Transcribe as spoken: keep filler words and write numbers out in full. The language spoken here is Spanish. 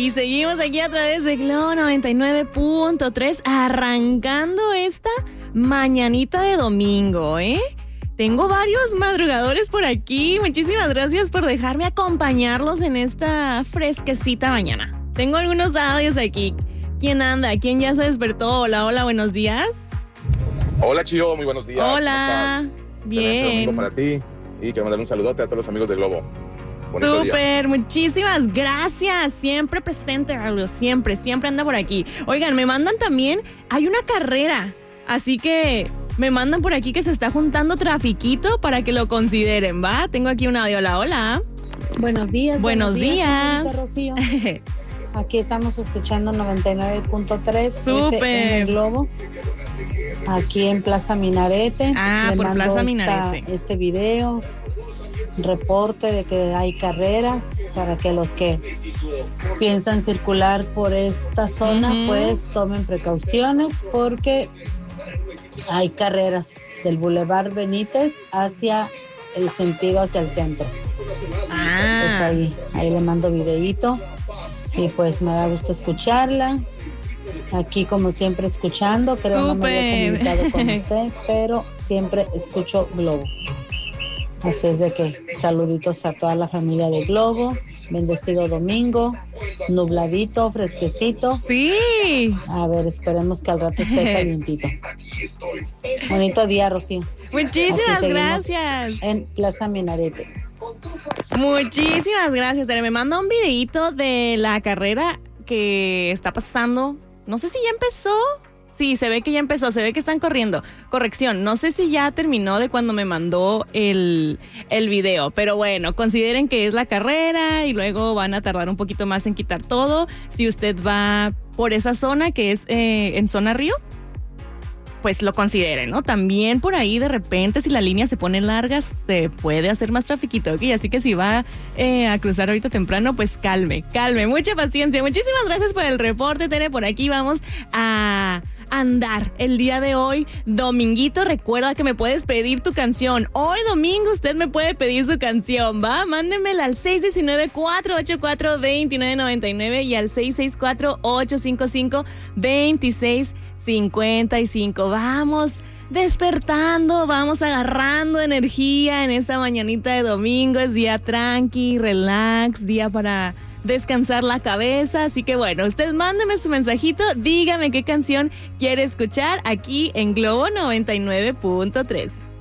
Y seguimos aquí a través de Globo noventa y nueve punto tres, arrancando esta mañanita de domingo, ¿eh? Tengo varios madrugadores por aquí. Muchísimas gracias por dejarme acompañarlos en esta fresquecita mañana. Tengo algunos audios aquí. ¿Quién anda? ¿Quién ya se despertó? Hola, hola, buenos días. Hola, Chío, muy buenos días. Hola, bien. Domingo para ti y quiero mandar un saludote a todos los amigos de Globo. Bonito Súper, día. Muchísimas gracias. Siempre presente, Raúl, siempre, siempre anda por aquí. Oigan, me mandan también, hay una carrera, así que me mandan por aquí que se está juntando trafiquito para que lo consideren, ¿va? Tengo aquí un audio, hola, hola. Buenos días. Buenos, buenos días. días. Rocío. Aquí estamos escuchando noventa y nueve punto tres Súper. F M Globo. Aquí en Plaza Minarete. Ah, Le por mando Plaza esta, Minarete. Este video, reporte de que hay carreras para que los que piensan circular por esta zona, uh-huh. pues tomen precauciones porque hay carreras del Boulevard Benítez hacia el sentido hacia el centro. Ah. Pues ahí, ahí le mando videíto y pues me da gusto escucharla. Aquí como siempre escuchando, creo que no me había comunicado con usted, pero siempre escucho Globo. Así es de que saluditos a toda la familia de Globo, bendecido domingo, nubladito, fresquecito. Sí. A ver, esperemos que al rato esté calientito. Bonito día, Rocío. Muchísimas gracias. En Plaza Minarete. Muchísimas gracias, Tere. Me manda un videíto de la carrera que está pasando. No sé si ya empezó. Sí, se ve que ya empezó, se ve que están corriendo. Corrección, no sé si ya terminó de cuando me mandó el, el video, pero bueno, consideren que es la carrera y luego van a tardar un poquito más en quitar todo. Si usted va por esa zona que es eh, en zona Río, pues lo consideren, ¿no? También por ahí de repente si la línea se pone larga se puede hacer más trafiquito, ¿ok? Así que si va eh, a cruzar ahorita temprano, pues calme, calme, mucha paciencia. Muchísimas gracias por el reporte, Tere. Por aquí vamos a andar el día de hoy, dominguito. Recuerda que me puedes pedir tu canción. Hoy domingo usted me puede pedir su canción, ¿va? Mándenmela al seis uno nueve, cuatro ocho cuatro, dos nueve nueve nueve y al seis seis cuatro, ocho cinco cinco, dos seis cinco cinco. Vamos despertando, vamos agarrando energía en esta mañanita de domingo. Es día tranqui, relax, día para descansar la cabeza. Así que bueno, usted mándeme su mensajito, dígame qué canción quiere escuchar aquí en Globo noventa y nueve punto tres.